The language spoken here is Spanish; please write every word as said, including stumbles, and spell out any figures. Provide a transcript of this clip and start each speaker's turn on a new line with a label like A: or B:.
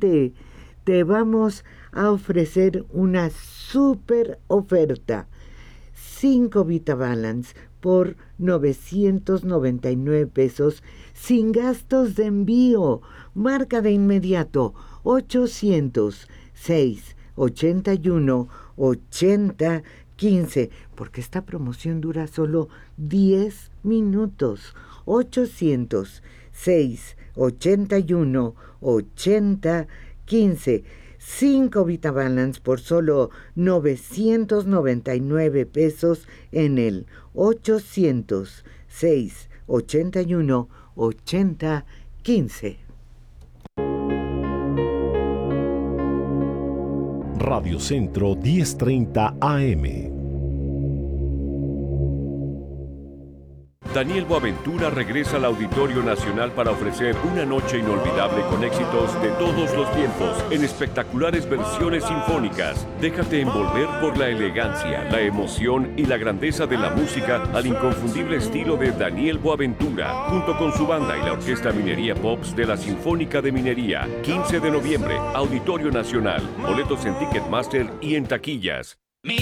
A: presente. Te vamos a ofrecer una super oferta. cinco VitaBalance por novecientos noventa y nueve pesos sin gastos de envío. Marca de inmediato ochocientos seis ochenta y uno ochenta quince, porque esta promoción dura solo diez minutos. ochocientos seis ochenta y uno ochenta quince. cinco VitaBalance por solo novecientos noventa y nueve pesos en el ochocientos seis ochenta y uno ochenta quince.
B: Radio Centro diez treinta A M.
C: Daniel Boaventura regresa al Auditorio Nacional para ofrecer una noche inolvidable con éxitos de todos los tiempos en espectaculares versiones sinfónicas. Déjate envolver por la elegancia, la emoción y la grandeza de la música al inconfundible estilo de Daniel Boaventura, junto con su banda y la Orquesta Minería Pops de la Sinfónica de Minería. quince de noviembre, Auditorio Nacional. Boletos en Ticketmaster y en taquillas.